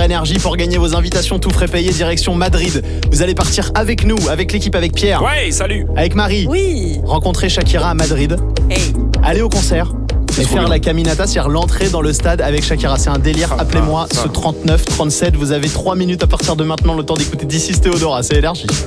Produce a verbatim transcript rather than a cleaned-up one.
Énergie pour gagner vos invitations tout frais payés direction Madrid. Vous allez partir avec nous, avec l'équipe, avec Pierre. Ouais, salut. Avec Marie. Oui. Rencontrer Shakira à Madrid. Hey. Aller au concert. Et trop faire bien. la caminata, c'est-à-dire l'entrée dans le stade avec Shakira. C'est un délire. Ah, Appelez-moi ça. ce trente-neuf trente-sept. Vous avez trois minutes à partir de maintenant, le temps d'écouter d'ici Théodora. C'est Énergie.